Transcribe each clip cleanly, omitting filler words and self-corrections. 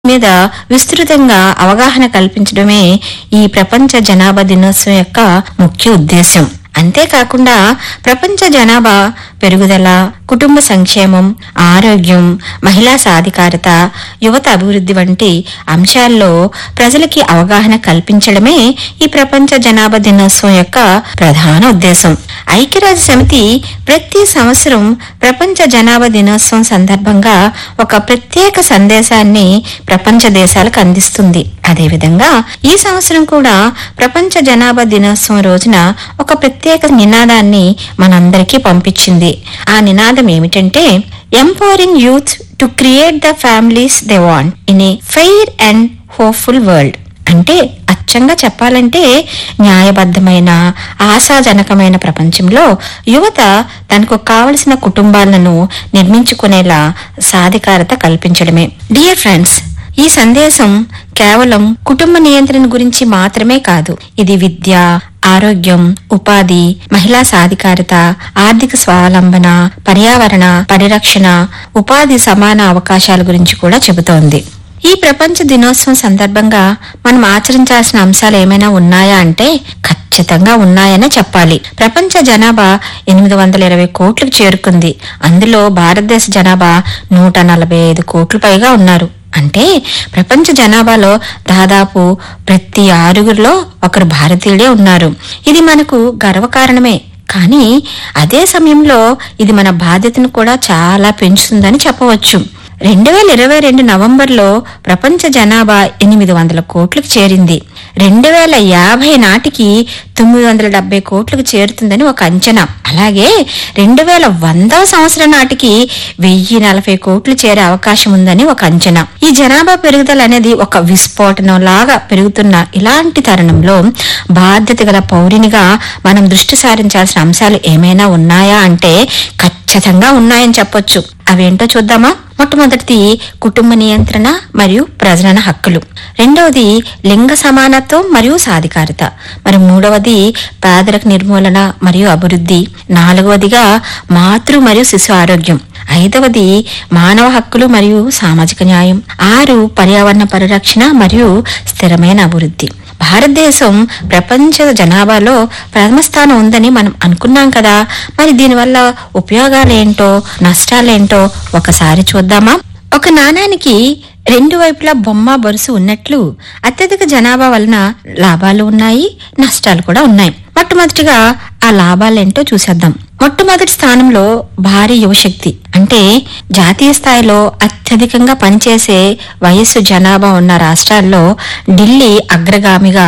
మీద విస్తృతంగా అవగాహన కల్పించడమే ఈ ప్రపంచ జనాభా దినోత్సవం యొక్క ముఖ్య ఉద్దేశం. అంతేకాకుండా ప్రపంచ జనాభా పెరుగుదల, కుటుంబ సంక్షేమం, ఆరోగ్యం, మహిళా సాధికారత, యువత అభివృద్ధి వంటి అంశాల్లో ప్రజలకి అవగాహన కల్పించడమే ఈ ప్రపంచ జనాభా దినోత్సవం యొక్క ప్రధాన ఉద్దేశం. ఐక్యరాజ్య సమితి ప్రతి సంవత్సరం ప్రపంచ జనాభా దినోత్సవం సందర్భంగా ఒక ప్రత్యేక సందేశాన్ని ప్రపంచ దేశాలకు అందిస్తుంది. అదేవిధంగా ఈ సంవత్సరం కూడా ప్రపంచ జనాభా దినోత్సవం రోజున ఒక ప్రత్యేక నినాదాన్ని మనందరికీ పంపించింది. ఆ నినాదం ఏమిటంటే, empowering youth to create the families they want in a fair and hopeful world. అంటే అచ్చంగా చెప్పాలంటే, న్యాయబద్ధమైన, ఆశాజనకమైన ప్రపంచంలో యువత తనకు కావలసిన కుటుంబాలను నిర్మించుకునేలా సాధికారత కల్పించడమే. డియర్ ఫ్రెండ్స్, ఈ సందేశం కేవలం కుటుంబ నియంత్రణ గురించి మాత్రమే కాదు. ఇది విద్య, ఆరోగ్యం, ఉపాధి, మహిళా సాధికారత, ఆర్థిక స్వావలంబన, పర్యావరణ పరిరక్షణ, ఉపాధి సమాన అవకాశాల గురించి కూడా చెబుతోంది. ఈ ప్రపంచ దినోత్సవం సందర్భంగా మనం ఆచరించాల్సిన అంశాలు ఏమైనా ఉన్నాయా అంటే ఖచ్చితంగా ఉన్నాయనే చెప్పాలి. ప్రపంచ జనాభా 820 కోట్లకు చేరుకుంది. అందులో భారతదేశ జనాభా 145 కోట్ల పైగా ఉన్నారు. అంటే ప్రపంచ జనాభాలో దాదాపు ప్రతి 6గురిలో ఒకరు భారతీయుడే ఉన్నారు. ఇది మనకు గర్వకారణమే. కానీ అదే సమయంలో ఇది మన బాధ్యతను కూడా చాలా పెంచుతుందని చెప్పవచ్చు. 2022 నవంబర్లో ప్రపంచ జనాభా 800 కోట్లకు చేరింది. 2050 నాటికి 970 కోట్లకు చేరుతుందని ఒక అంచనా. అలాగే 2100వ సంవత్సరం నాటికి 1040 కోట్లు చేరే అవకాశం ఉందని ఒక అంచనా. ఈ జనాభా పెరుగుదల అనేది ఒక విస్ఫోటనం లాగా పెరుగుతున్న ఇలాంటి తరుణంలో బాధ్యత గల పౌరునిగా మనం దృష్టి సారించాల్సిన అంశాలు ఏమైనా ఉన్నాయా అంటే ఖచ్చితంగా ఉన్నాయని చెప్పొచ్చు. అవేంటో చూద్దామా? మొట్టమొదటిది కుటుంబ నియంత్రణ మరియు ప్రజనన హక్కులు. రెండవది లింగ సమానత్వం మరియు సాధికారత. మరి మూడవది పేదరిక నిర్మూలన మరియు అభివృద్ధి. నాలుగవదిగా మాతృ మరియు శిశు ఆరోగ్యం. ఐదవది మానవ హక్కులు మరియు సామాజిక న్యాయం. 6 పర్యావరణ పరిరక్షణ మరియు స్థిరమైన అభివృద్ధి. భారతదేశం ప్రపంచ జనాభాలో ప్రథమ స్థానం ఉందని మనం అనుకున్నాం కదా. మరి దీనివల్ల ఉపయోగాలేంటో, నష్టాలేంటో ఒకసారి చూద్దామా? ఒక నాణానికి 2 వైపులా బొమ్మ బొరుసు ఉన్నట్లు అత్యధిక జనాభా వలన లాభాలు ఉన్నాయి, నష్టాలు కూడా ఉన్నాయి. మొట్టమొదటిగా ఆ లాభాలేంటో చూసేద్దాం. మొట్టమొదటి స్థానంలో భారీ యువశక్తి. అంటే జాతీయ స్థాయిలో అత్యధికంగా పనిచేసే వయస్సు జనాభా ఉన్న రాష్ట్రాల్లో ఢిల్లీ అగ్రగామిగా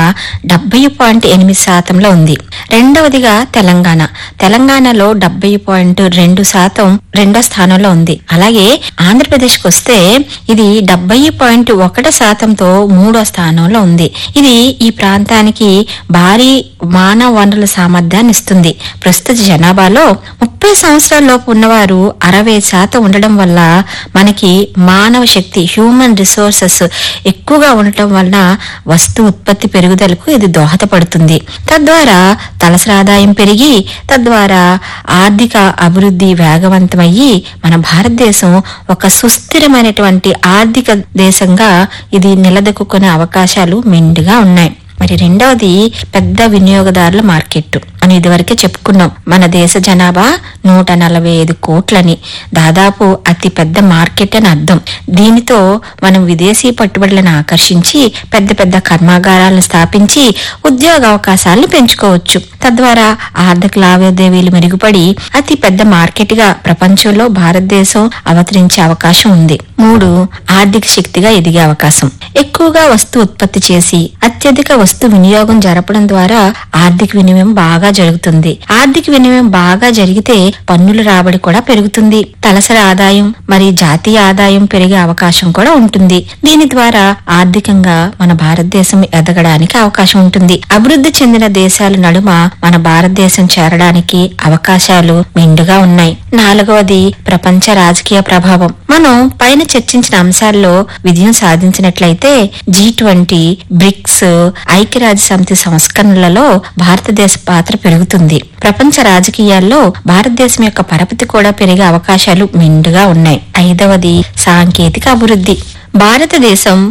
70.8% ఉంది. రెండవదిగా తెలంగాణలో 70.2% రెండో స్థానంలో ఉంది. అలాగే ఆంధ్రప్రదేశ్ కు వస్తే ఇది 70.1%తో మూడో స్థానంలో ఉంది. ఇది ఈ ప్రాంతానికి భారీ మానవ వనరుల సామర్థ్యాన్ని ఇస్తుంది. ప్రస్తుత జనాభాలో 30 సంవత్సరాల లోపు ఉన్నవారు 60% ఉండడం వల్ల మనకి మానవ శక్తి, హ్యూమన్ రిసోర్సెస్ ఎక్కువగా ఉండటం వలన వస్తు ఉత్పత్తి పెరుగుదలకు ఇది దోహదపడుతుంది. తద్వారా తలసరి ఆదాయం పెరిగి తద్వారా ఆర్థిక అభివృద్ధి వేగవంతమయ్యి మన భారతదేశం ఒక సుస్థిరమైనటువంటి ఆర్థిక దేశంగా ఇది నిలదొక్కునే అవకాశాలు మెండుగా ఉన్నాయి. మరి రెండవది పెద్ద వినియోగదారుల మార్కెట్. మనం ఇదివరకే చెప్పుకున్నాం, మన దేశ జనాభా 145 కోట్లని, దాదాపు అతి పెద్ద మార్కెట్ అని అర్థం. దీనితో మనం విదేశీ పెట్టుబడులను ఆకర్షించి పెద్ద పెద్ద కర్మాగారాలను స్థాపించి ఉద్యోగ అవకాశాలను పెంచుకోవచ్చు. తద్వారా ఆర్థిక లావాదేవీలు మెరుగుపడి అతి పెద్ద మార్కెట్ గా ప్రపంచంలో భారతదేశం అవతరించే అవకాశం ఉంది. 3 ఆర్థిక శక్తిగా ఎదిగే అవకాశం. ఎక్కువగా వస్తు ఉత్పత్తి చేసి అత్యధిక వస్తు వినియోగం జరపడం ద్వారా ఆర్థిక వినిమయం బాగా జరుగుతుంది. ఆర్థిక వినిమయం బాగా జరిగితే పన్నుల రాబడి కూడా పెరుగుతుంది. తలసరి ఆదాయం మరి జాతీయ ఆదాయం పెరిగే అవకాశం కూడా ఉంటుంది. దీని ద్వారా ఆర్థికంగా మన భారతదేశం ఎదగడానికి అవకాశం ఉంటుంది. అభివృద్ధి చెందిన దేశాల నడుమ మన భారతదేశం చేరడానికి అవకాశాలు మెండుగా ఉన్నాయి. 4వది ప్రపంచ రాజకీయ ప్రభావం. మనం పైన చర్చించిన అంశాల్లో విజయం సాధించినట్లయితే G20, బ్రిక్స్, ఐక్యరాజ్య సమితి సంస్కరణలలో భారతదేశ పాత్ర పెరుగుతుంది. ప్రపంచ రాజకీయాల్లో భారతదేశం యొక్క పరపతి కూడా పెరిగే అవకాశాలు మెండుగా ఉన్నాయి. 5వది సాంకేతిక అభివృద్ధి. భారతదేశం